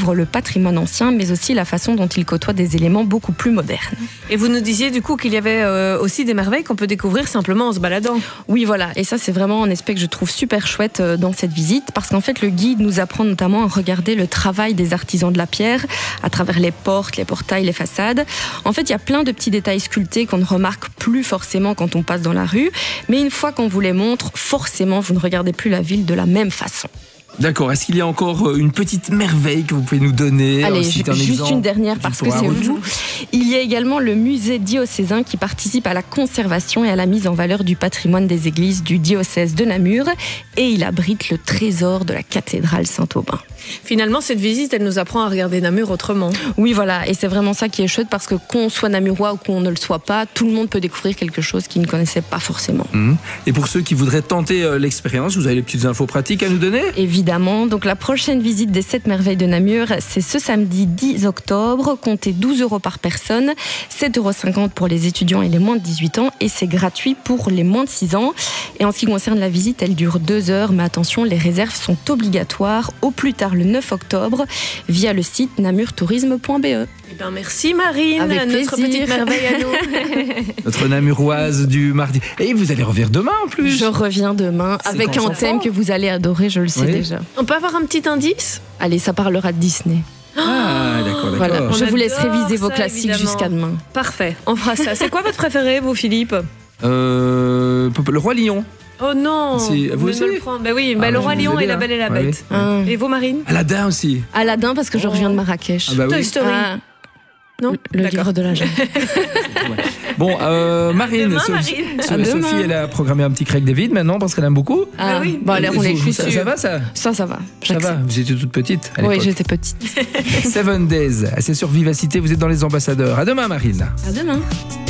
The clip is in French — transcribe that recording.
découvre le patrimoine ancien, mais aussi la façon dont il côtoie des éléments beaucoup plus modernes. Et vous nous disiez du coup qu'il y avait aussi des merveilles qu'on peut découvrir simplement en se baladant. Oui, voilà. Et ça, c'est vraiment un aspect que je trouve super chouette dans cette visite, parce qu'en fait, le guide nous apprend notamment à regarder le travail des artisans de la pierre à travers les portes, les portails, les façades. En fait, il y a plein de petits détails sculptés qu'on ne remarque plus forcément quand on passe dans la rue, mais une fois qu'on vous les montre, forcément, vous ne regardez plus la ville de la même façon. D'accord, est-ce qu'il y a encore une petite merveille que vous pouvez nous donner? Allez, juste une dernière parce que c'est vous. Il y a également le musée diocésain qui participe à la conservation et à la mise en valeur du patrimoine des églises du diocèse de Namur, et il abrite le trésor de la cathédrale Saint-Aubin. Finalement, cette visite, elle nous apprend à regarder Namur autrement. Oui, voilà, et c'est vraiment ça qui est chouette, parce que qu'on soit namurois ou qu'on ne le soit pas, tout le monde peut découvrir quelque chose qu'il ne connaissait pas forcément. Et pour ceux qui voudraient tenter l'expérience, vous avez les petites infos pratiques à nous donner? Évidemment, donc la prochaine visite des 7 merveilles de Namur, c'est ce samedi 10 octobre, comptez 12 € par personne, 7,50 € pour les étudiants et les moins de 18 ans, et c'est gratuit pour les moins de 6 ans. Et en ce qui concerne la visite, elle dure 2 heures, mais attention, les réserves sont obligatoires au plus tard le 9 octobre via le site namurtourisme.be. Eh ben merci Marine, avec notre plaisir. petite merveille à nous. Notre namuroise du mardi. Et vous allez revenir demain en plus. Je reviens demain avec un thème que vous allez adorer, je le sais déjà. On peut avoir un petit indice? Allez, ça parlera de Disney. Ah, d'accord. Voilà, je vous laisse réviser vos ça, classiques évidemment. jusqu'à demain. Parfait, on fera ça. C'est quoi votre préféré, vous, Philippe? Le Roi Lion. Oh non, vous aussi? Ben oui, le Roi Lion et la Belle et la Bête. Ouais. Et vous, Marine? Aladin aussi. Aladin, parce que je reviens de Marrakech. Ah bah oui. Toy Story. Non, le livre de la jungle. Bon, Marine, Demain, Sophie, elle a programmé un petit Craig David maintenant parce qu'elle aime beaucoup. Ah oui. Bon, allez, on l'écoute. Ça va ça? Ça va. Ça va. J'accepte. Vous étiez toute petite à Oui, l'époque. j'étais petite. 7 Days, c'est sur Vivacité, vous êtes dans les ambassadeurs. À demain, Marine. À demain.